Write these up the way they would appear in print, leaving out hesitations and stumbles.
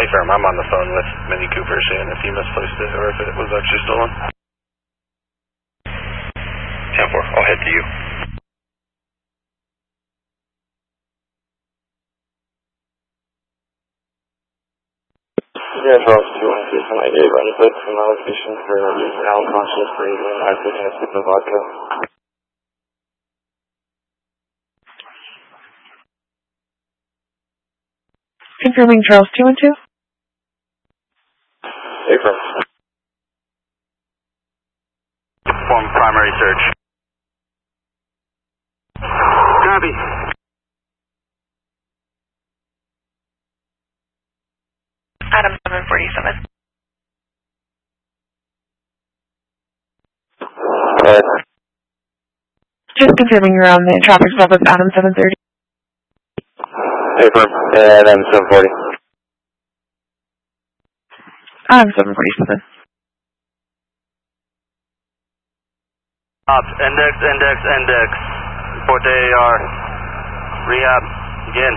firm, I'm on the phone with Mini Cooper seeing if he misplaced it or if it was actually stolen. 10-4, I'll head to you. Yeah, Charles 216 run foot from the location for now conscious for eating acid and a sip of vodka. Confirming Charles 212. Affirm. Perform primary search. Copy. Adam 747. Just confirming you're on the traffic stop with Adam 730. Affirm. Adam 740. Adam 747. Index. Report to AR. Rehab. Begin.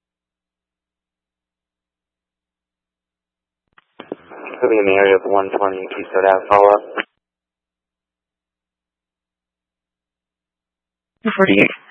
Moving in the area of 120 Keystone Ave, follow up. 248.